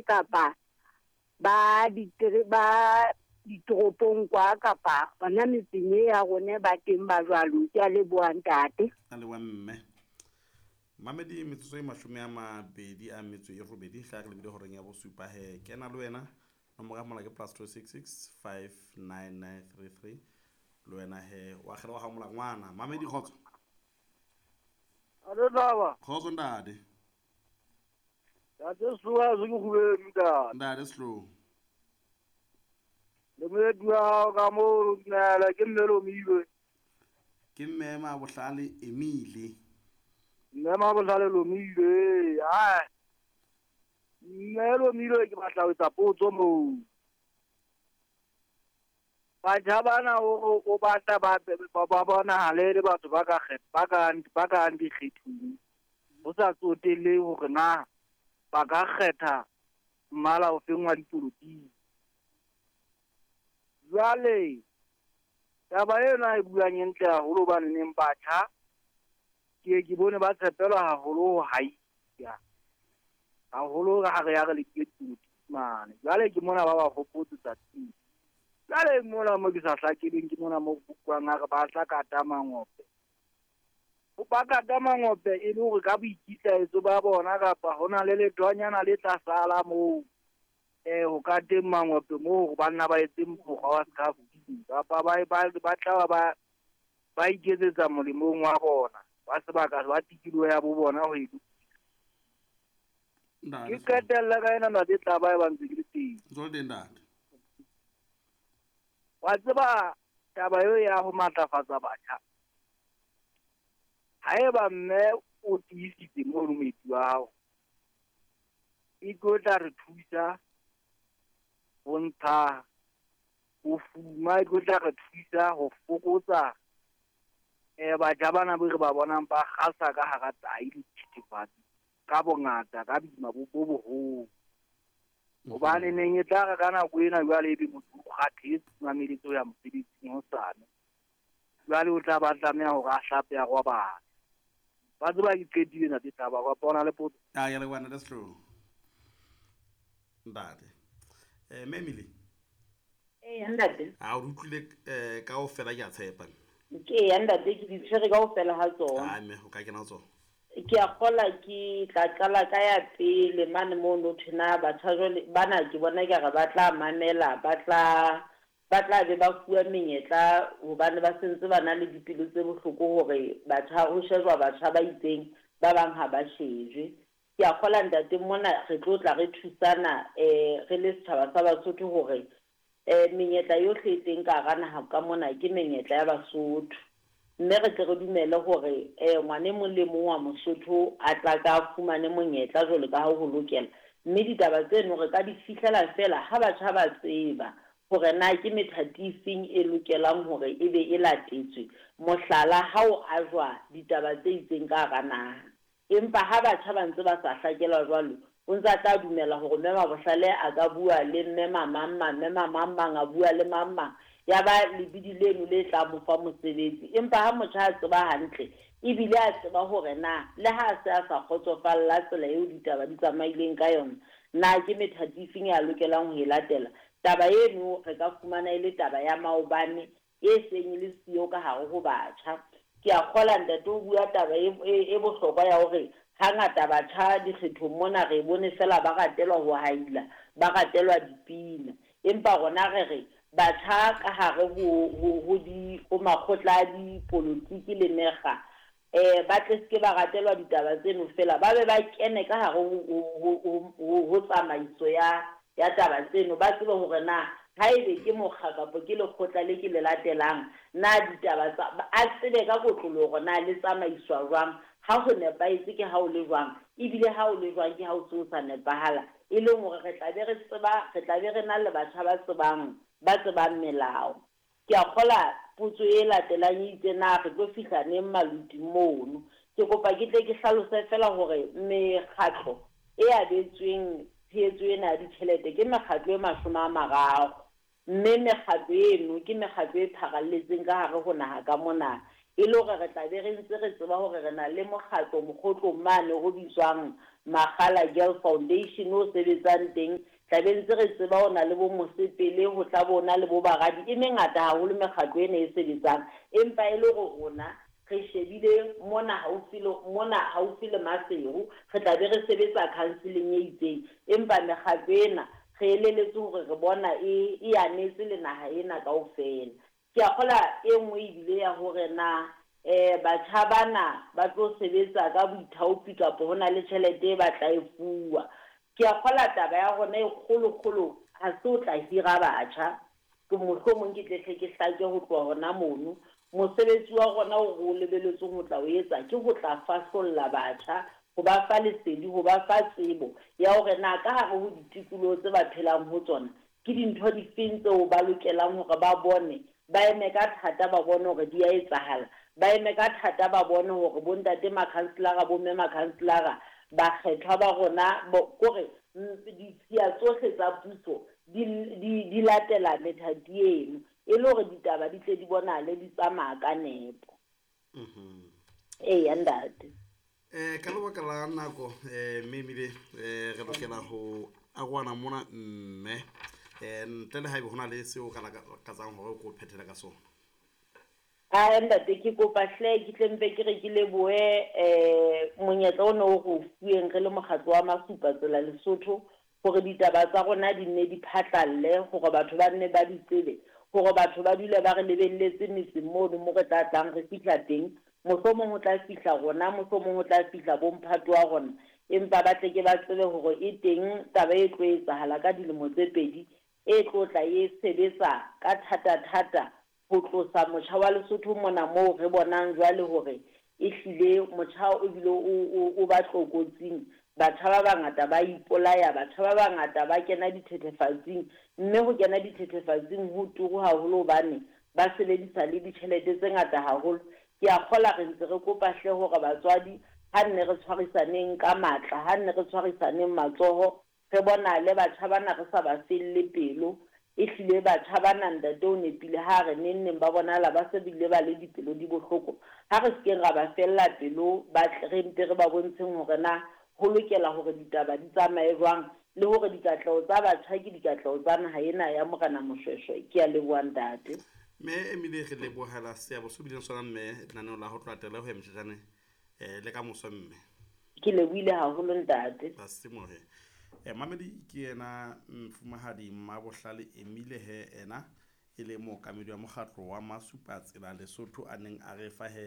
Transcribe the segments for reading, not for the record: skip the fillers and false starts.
kapa ba ditoropong kwa kapa bana metseng ya rone ba teng ba jwalo ke a leboha ntate a le wa mme Mamedi metsotso e 28 ga re lebile horeng ya bo supa he kena le wena nomoro ya mola ke +266 59933 le wena he wa kgela wa ga mola ngwana Mamedi khotso Alo baba khotso ndade Tate suwa zuku khube nda ndade slow le me dua ka mo na la ke mmelo miwe ke mmema bohlale Emile nna ma bo sale lo miwe ha mmelo miwe ke batla ho tsa potso mo ba jabana o batla ba bona halele batho ba ka di kgethu ho sa tsotelle hore na ba ka kgetha mmala o fengwa dipolotiki jwale taba ena e buang entle haholo ba neng batjha ke bone ba tshepelwa haholo haia haholo ga re ya re le dipolotiki mane jwale ke mona ba ba hopotsa tsatsi jwale mona mo ke sa hlakeleng ke mona mo bukwang ga ba tla kata mangope ba kata mangope e le hore ka boikitlaetso ba bona kapa hona le letwanyana le tla sala moo ho ka teng mangope moo ba nna ba etse mokgwa wa scarfing kapa ba tla ba iketsetsa molemong wa bona ba sebaka ba tikilo ya bo bona ho e ke qetella ka ena nate taba e bantse ke le teng zolde ndade wa tseba taba eo ya ho matlafatsa batjha haeba mme o tiisitse mo rumeti wa hao e tla re thusa ho ntsha ho fuma e tla re thusa ho fokotsa batjha bana bo re ba bonang ba gasa ka hara tai le thethefatsi ka bongata ka boima bo boholo hobane neng e tla re ka nako ena jwale ebe motho o kgathetse mameletso ya mosebetsing ho sane jwale o tla ba tlameha hore a hlape ya robala ba tseba ke qetile na ditaba ba bona le potso ya le wana that's true ndade Memile ntate a o utlwile ka o fela ke a tshepa ke ya ntate ke di tshwere ka o fela ha tsona me o ka kena tsona ke a gola ke tla qala ka ya pele mane mo no thina ba tshajole bana ke bona ke ga ba tla mamela ba tla be ba fuwa menyetla hobane ba sentse bana le dipelo tse bohloko hore batjha ho shejwa batjha ba itseng ba bang ha ba shejwe ke a gola ntate mona re tlo tla re thusana re le setjhaba sa Basotho hore menyetla yohle e teng ka gana ha ka mona ke menyetla ya Basotho mme re tle re dumele hore ngwane mong le mong wa Mosotho a tla ka fumane monyetla jwalo ka ha ho lokela mme ditaba tseno re ka di fihlela fela ha batjha ba tseba hore na ke methati efeng e lokelang hore e be e latetswe mohlala ha o ajwa ditaba tse itseng ka gana empa ha batjha ba ntse ba sa hlakelwa jwalo o ntse tla dumela hore mme Mabohlale a ka bua le mme mamang a bua le mamang ya ba lebidi leno le tla mo fa mosebetsi empa ha motho a tseba hantle ebile a tseba hore na le ha se a sa kgotsofalla tsela eo ditaba di tsamaileng ka yona na ke methati efeng ya lokelang ho e latela taba eno re ka fumana ile taba ya maobane e seng le siyo ka hare ho batjha ke a kgola ntate o bua taba e bohlokwa ya hore hangata batjha dikgethong mona re bone fela ba ratelwa ho haila ba ratelwa dipina empa rona re batjha ka hare ho makgotla a dipolotiki le mekga ba tle se ba ratelwa ditaba tseno fela ba be ba kene ka hare ho tsamaiso ya taba tseno ba tsebe hore na haebe ke mokga kapo ke lekgotla le ke le latelang na ditaba a tsebe ka kotlolo hore na le tsamaiswa jwang ha ho nepaetse ke ha o le jwang ebile ha o le jwang ke ha o se o sa nepahala e leng hore re tla be re na le batjha ba tsebang melao ke a kgola potso e latelang e itse na re tlo fihla neng maluti mono ke kopa ke tle ke hlalose fela hore mekgatlo e abetsweng tshehetso ena ya ditjhelete ke mekgatlo e 30 mme mekgatlo eno ke mekgatlo e pharalletseng ka hare ho naha ka mona e le hore re tla be re ntse re tseba hore re na le mokgatlo mane ho bitswang Magala Girl Foundation o sebetsang teng tla be ntse re tseba o na le bo mosepele ho tla bona le bo bagadi e mengata haholo mekgatlo ena e sebetsang empa e le go rona re shebile mona haufi le Maseru re tla be re sebetsa counseling e itseng empa mekgatlo ena re eleletse hore re bona e anetse le naha ena kaofela ke a kgola e nngwe ebile ya hore na batjha bana ba tlo sebetsa ka boithaopi kapo hona le tjhelete e batla e fuwa ke a kgola taba ya gona e kgolo ha se o tla hira batjha ke mohlomong ke tlehle ke hlake ho tloha hona mono mosebetsi wa gona o go lebeletseng ho tla o etsa ke ho tla fasolla batjha go ba fa lesedi go ba fa tsebo ya hore na ka hare ho ditikoloho tse ba phelang ho tsona ke dintho di feng tseo ba lokelang hore ba bone ba eme ka thata ba bone hore di a etsahala ba eme ka thata ba bone hore bontate makhanselara bomme makhanselara ba kgethwa ba rona kore ditshia tsohle tsa puso di latela methati eno e le hore ditaba di tle di bonale di tsamaya ka nepo ntate ka lebaka la nako mme ebile re lokela go agwana mona mme ntle le haebe go na le seo ka lakatsang gore ko phethela ka sona ntate ke kopa hle ke tlempe ke re ke leboe monyetla o ne o go fueng re le mokgatlo wa Masupa Tsela Lesotho gore ditaba tsa rona di nne di phatlalle gore batho ba nne ba di tsebe gore batho ba dule ba re lebelletse metseng mono mo re tla tlang re fihla teng mohlomong o tla fihla rona mohlomong o tla fihla bomphato wa rona empa ba tle ke ba tsebe gore e teng taba e tlo etsahala ka dilemo tse pedi e tlo tla e sebetsa ka thata ho tlosa motjha wa Lesotho mona moo re bonang jwale hore e hlile motjha o bile o ba tlokotsing batjha ba bangata ba ipolaya batjha ba bangata ba kena dithethefatsing mme ho kena dithethefatsing ho turu haholo hobane ba sebedisa le ditjhelete tse ngata haholo ke a kgola re ntse re kopa hle hore batswadi ha nne re tshwarisaneng ka matla ha nne re tshwarisaneng matsoho re bona le batjha bana re sa ba felle pelo e hlile batjha ba ntate o nepile ha re neng ba bonala ba se bile ba le dipelo di bohloko ha re sekeng ra ba fella pelo ba re mpe re ba bontsheng hore na ho lokela hore ditaba di tsamaye jwang le hore dikatleho tsa batjha ke dikatleho tsa naha ena ya Morena Moshweshwe ke a leboha ntate mme emile re lebohela seabo se bileng sona mme lenaneo la ho tlatela ho emtjane le ka moso mme ke lebohile haholo ntate ba semohe mamedi ke yena mfumahadi Mmabohlale Emile ena e le mookamedi wa mokgatlo wa Masupa Tsela Lesotho a neng a re fa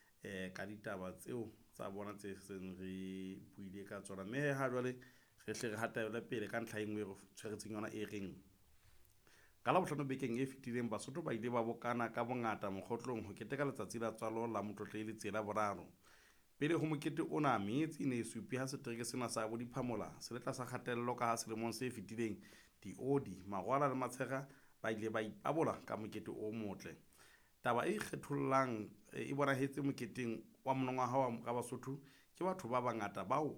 ka ditaba tseo tsa bona tse seng re buile ka tsona mme ha jwale re hle re hatela pele ka ntlha engwe re tshwaretseng yona e reng ka la bohlano bekeng e fetileng Basotho ba ile ba bokana ka bongata mokgotlong ho keteka letsatsi la tswalo la Motlotledi tsela boraro pele ho mokete ona meetsi ne supi ha setereke sena sa bo diphamola se letla sa kgatello ka ha selemong se fetileng diodi magwala le matshega ba ile ba ipabola ka mokete o motle taba e kgethollang e bonahetse moketeng wa monongwaha wa ka Basotho ke batho ba bangata bao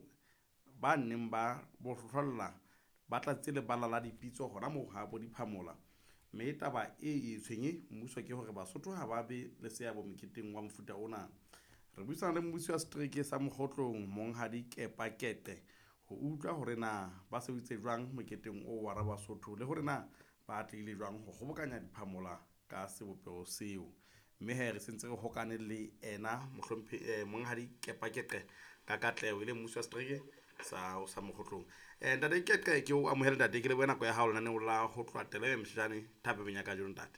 ba neng ba bohlolla ba tlatse le bala la dipitso hona mo ha bo diphamola mme taba e tshwenye mmuso ke hore Basotho ha ba be le seabo moketeng wa mofuta ona re buisana le mmuso wa setereke sa Mokgotlong Monghadi Kepakete ho utlwa hore na ba sebeditse jwang moketeng o wa Basotho le hore na ba tlile jwang ho kgobokanya diphamola ka sebopego seo mme re sentse re hokane le ena mohlomphi Monghadi Kepakete ka katleho ile mmuso wa setereke sa Mokgotlong ntate Keke ke o amohela ntate ke le bona go ya ha lenaneo la ho tlatela emtjane thape benyaka jone ntate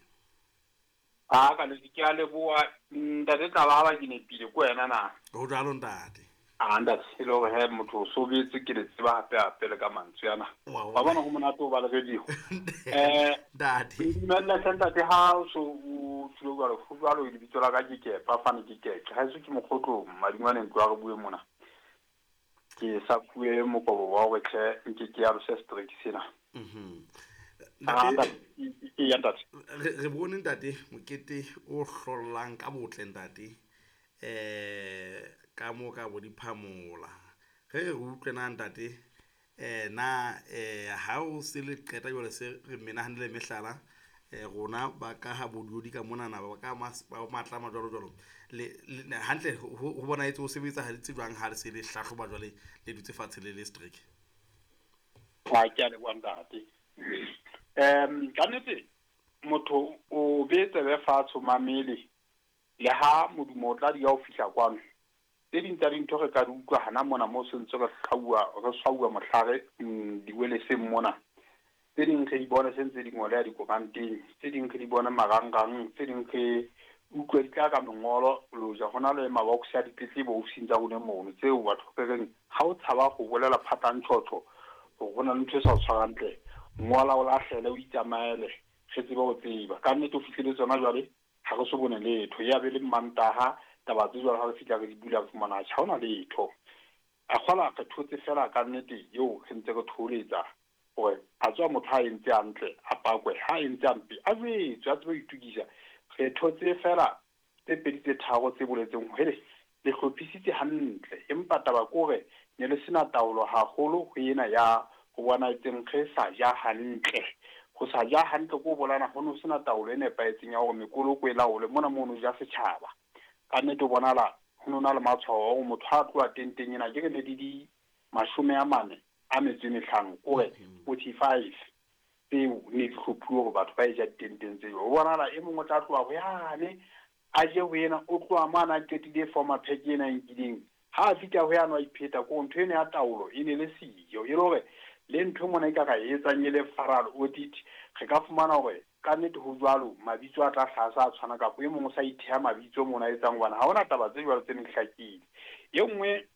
ka le ke a leboa ntate taba ba ke nepile ko wena na go jalo ntate ntate se lo he motho so betse ke le tseba hape le ka mantswe yana ba bona go mona to ba le radio ntate dimela ntate ha so tlo ba lo futwa lo di bitsola ka ke pa fane ke ha se ke Mokgotlong madingwane ntwa re bue mona ke sa bue mokobo wa go tle ke ya lo se street sena re bone ntate mokete o hlollang ka botle ntate ka mo ka bo diphamola re utlwe na ntate na ha o se le qeta jole se re menahanele mehlala gona ba ka ha bodudi ka monana ba ka matlama jalo hantle go bona etse o sebetsa ha ditse jwang ha re se le hlahloba jwale le dutse fatshe le strike ke a le bontate ka nnete motho o betse be fatsho mamele le ha modumo o tla di ya o fihla kwano tse dintsa dintho re ka di utlwa hana mona mo sentse re swauwa mohlare diweleseng mona tse ding re di bona sentse di ngole ya dikopanteng tse ding re di bona marangrang tse ding re utlwa di tla ka mengolo loja gona le mabox ya ditletlebo o sintsa gone mono tseo batho pereng ha o tshaba go bolela phatantlhotlho go bona le ntho e sa tshwarantle ngola o lahlele o itsamaele ge tseba o tseba ka nnete o fihlile tsona jwale ga go se bone letho ya be le mmantaga taba tse jwale ga re fihla re di bula re fumana ga ona letho a kgola re thotse fela ka nnete yeo re ntse re tholetsa gore a tswa motho a entse hantle a pakwe ha entse ampe a jwetswe a tseba itukisa re thotse fela tse pedi tse tharo tse boletseng hele le hlophisitse hantle empa taba kore ne le sena taolo haholo go ena ya go bona etseng ge sa ja hantle go sa ja hantle go bolana go no sena taolo e nepaetseng ya gore mekoloko e laole mona mono ja setšhaba ka nnete o bonala go nona le matshwao go motho a tloa tenteng ena ke re ne di 45 kore 45 tseo ne di hlophiwe gore batho ba e ja ditenteng tseo o bonala e mongwe tla tloa go yane a je go ena o tloa mo a na qetile forma pheke ena nkileng ha a fitla go yana wa ipheta ko ntho ene ya taolo e ne le siyo e le gore le ntho mona e ka ga etsang e le faral audit ge ka fumana gore ka nnete go jwalo mabitso a tla tlhasa a tshwana kapo e mongwe sa ithea mabitso mona etsang bona ga ona taba tse jwalo tse ne hlakile e nngwe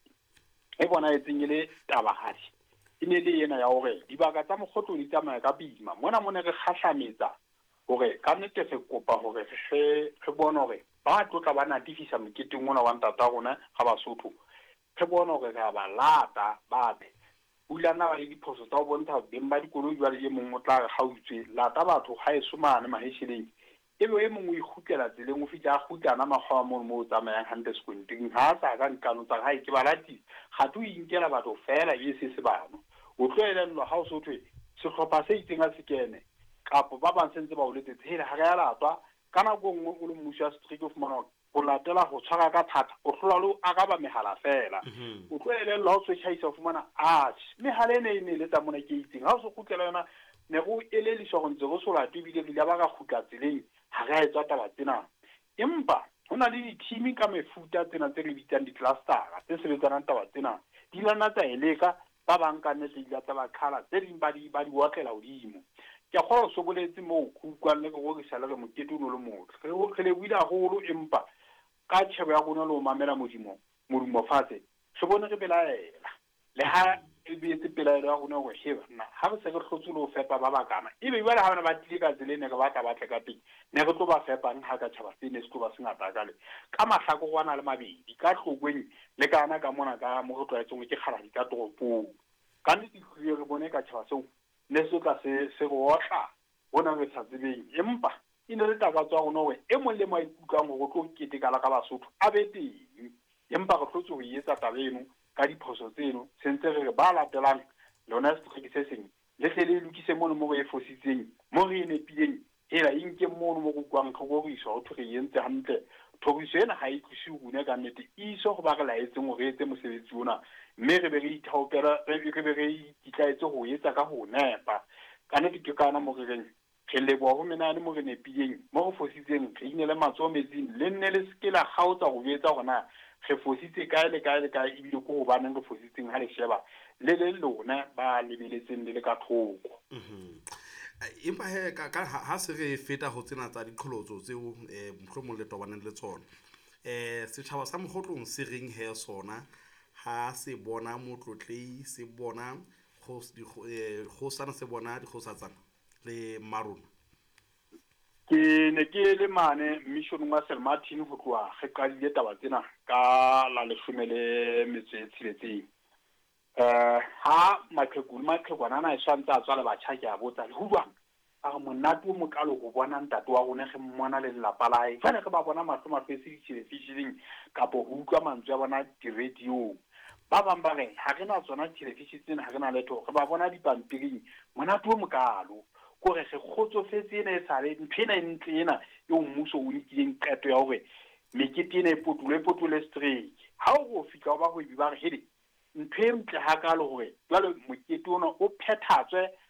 e bona etseng e le tabagadi e ne le ena ya gore dibaka tsa mokgotlo di tsamaya ka boima mona mone re kgahlametsa gore ka nnete re kopa gore re bone gore ba tlotla ba natifisa moketeng ona wa ntata rona ga basotho re bone gore re a ba lata bape ulana ba le diphoso tsa go bontsha beng ba dikoloi jwale e mongwe o tla re ga utswe lata batho ga e somane maheseleng e be e mongwe o ikgutlela tseleng o fitlha a kgutlana makgwa a mono mo o tsamayang hantle sekonting ga a sa ka nkano tsa ga e ke ba latisa ga te o inkela batho fela e se se bano o tlo elellwa ga o sothwe setlhopha se itseng a sekene kapo ba bang sentse ba o letsetse hele ga re ya latwa ka nako nngwe o le mmuso ya street of fumana go latela go tshwara ka thata o tlola le a ba megala fela o tlo elellwa o swetšhaisa o fumana megala e ne e ne letsa mona ke itseng ga o se gutlela yona ne go eleliswa go ntse go solatwe ebile re ba ka gutla tseleng ga re a etswa taba tsena empa go na le di-team ka mefuta tsena tse re bitsang di-clustera tse sebetsanang taba tsena di lana tsa eleka ba bang ka nnete dila tsa bakgala tse ding ba di otlela godimo ke a kgolo soboletse moo go utlwang le go re le mokete o no le motlho re leboile haholo empa ka tšhebo ya gona le o mamela modumo fatshe se bone re belaela le ha e beetse pelaelo ya gona go nna ga re se re tlhotse le go fepa ba bakana e be bale ga bana ba tlile ka tselene re batla batle ka teng ne re tlo ba fepang ga ka tšhaba se ne se tlo ba se ngata ka le ka mahlako go ana le mabedi ka tlhokweng le kana ka mona ka mo go tlwaetseng ke kgaladi ka toropong ka nnete re bone ka tšhaba seo ne se tla se go otla bona re sa tsebeng empa e ne le tabatso ya gona gore e mong le maikutlwang go tlo ketekala ka basotho a be teng empa re tlhotse go etsa taba eno ka diphoso tseno sentse re re ba latelang lona strike se sengwe le tle le lokise mono mo go e fositseng mo re e nepileng hela e nke mono mo go kwang tlhokoriso go thwe re entse hantle tlhoriso ena ga e tlose gone ka nnete iso go ba re laetseng go re etse mosebetsi ona mme re be re ithaopela re be re itlaetse go etsa ka go nepa ka nnete ke kana mo re reng re leboa go menane mo re nepileng mo go fositseng re inele matsogo metsing le nne le seke la kgaotsa go betsa gona re fositse kae le kae ebile ko go baneng re fositseng ga le sheba le lona ba lebeletseng le le ka thoko empa he ha se re feta go tsena tsa diqholotso tseo mohlomong le tobaneng le tsona setšhaba sa mokgotlong se reng he sona ha se bona motlotlei se bona go sana se bona dikgosatsana le marona ke ne ke le mane missioneng wa St Martin go tloa ge qadile taba tsena ka la 16 ha maqhegwana ana e swantse a tswa le batjha ke a botsa le huwang a monate o mokalo go bona ntate wa gone ge mmona le lelapa lae fane ge ba bona mahlo mafese di-televisioneng kapo go utlwa mantswe a bona di-radio ba bang ba re ga re na tsona television tsena ga re na letho ge ba bona dipampiring monate o mokalo gore ge kgotsofetse ene e sale ntho ena e ntle ena eo mmuso o nkileng qeto ya gore mekete ena e potule straight ha o go fika ba go ba re hedi ntho e ntle ha ka le gore jwale mokete ona o phethatswe